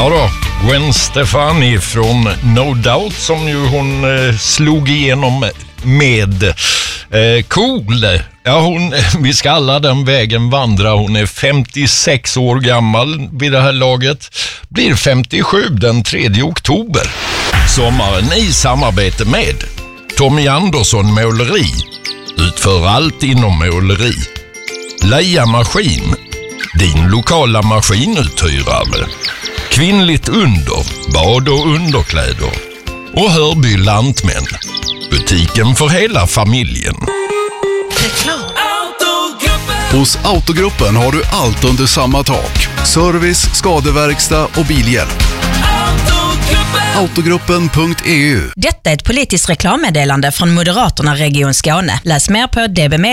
Ja då, Gwen Stefani från No Doubt som ju hon slog igenom med. Cool. Ja, vi ska alla den vägen vandra. Hon är 56 år gammal vid det här laget. Blir 57 den 3 oktober. Sommaren i samarbete med Tommy Andersson Måleri. Utför allt inom måleri. Leia Maskin. Din lokala maskinuthyrare. Kvinnligt under, bad och underkläder. Och Hörby Lantmän. Butiken för hela familjen. Hos Autogruppen har du allt under samma tak. Service, skadeverkstad och bilhjälp. Autogruppen.eu. Detta är ett politiskt reklammeddelande från Moderaterna Region Skåne. Läs mer på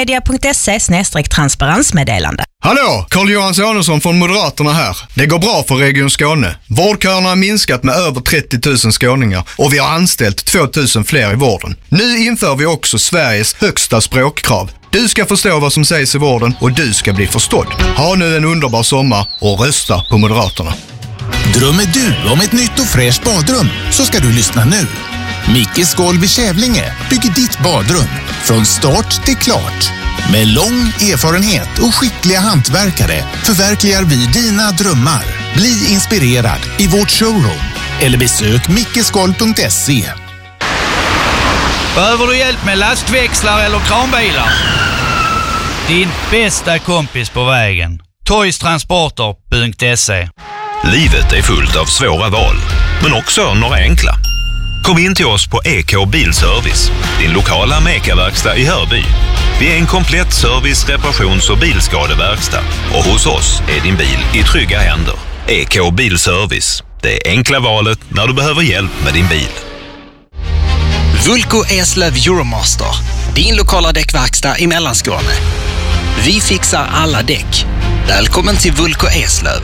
dbmedia.se/transparensmeddelande. Hallå, Carl-Johan Sonesson från Moderaterna här. Det går bra för Region Skåne. Vårdköerna har minskat med över 30 000 skåningar och vi har anställt 2 000 fler i vården. Nu inför vi också Sveriges högsta språkkrav. Du ska förstå vad som sägs i vården och du ska bli förstådd. Ha nu en underbar sommar och rösta på Moderaterna. Drömmer du om ett nytt och fräscht badrum så ska du lyssna nu. Mickes Golv i Kävlinge bygger ditt badrum från start till klart. Med lång erfarenhet och skickliga hantverkare förverkligar vi dina drömmar. Bli inspirerad i vårt showroom eller besök mickesgolv.se. Behöver du hjälp med lastväxlar eller kranbilar? Din bästa kompis på vägen. Toystransporter.se. Livet är fullt av svåra val, men också några enkla. Kom in till oss på EK Bilservice, din lokala Meka-verkstad i Hörby. Vi är en komplett service-, reparations- och bilskadeverkstad. Och hos oss är din bil i trygga händer. EK Bilservice, det enkla valet när du behöver hjälp med din bil. Vulko Eslöv Euromaster, din lokala däckverkstad i Mellanskåne. Vi fixar alla däck. Välkommen till Vulko Eslöv.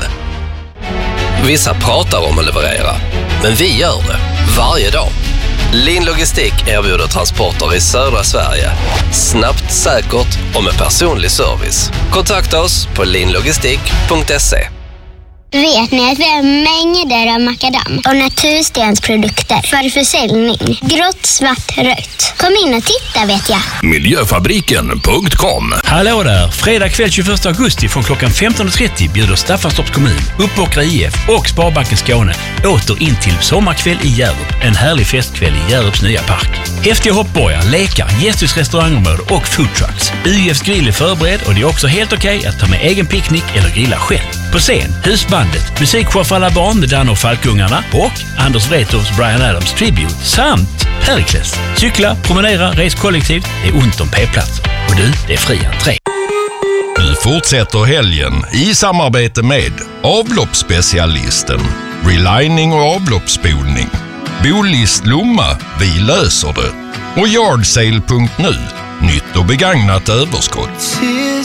Vissa pratar om att leverera, men vi gör det varje dag. Lin Logistik erbjuder transporter i södra Sverige. Snabbt, säkert och med personlig service. Kontakta oss på linlogistik.se. Vet ni att vi har mängder av makadam och naturstensprodukter för försäljning? Grått, svart, rött. Kom in och titta vet jag. Miljöfabriken.com. Hallå där! Fredag kväll 21 augusti från klockan 15.30 bjuder Staffanstorps kommun, Uppåkra IF och Sparbanken Skåne åter in till sommarkväll i Hjärup. En härlig festkväll i Hjärups nya park. Häftiga hoppborgar, lekar, gästhus, restaurangområde och foodtrucks. UFs grill är förberedd och det är också helt okej att ta med egen picknick eller grilla själv. På scen, husbandet, musikshow för alla barn med Dan och Falkungarna och Anders Wrethofs Bryan Adams Tribute samt Perikles. Cykla, promenera, res kollektivt, det är ont om p-platser. Och du, det är fri entré. Vi fortsätter helgen i samarbete med avloppsspecialisten, relining och avloppsspolning, Bolist Lomma, vi löser det och Yardsale.nu, nytt och begagnat överskott.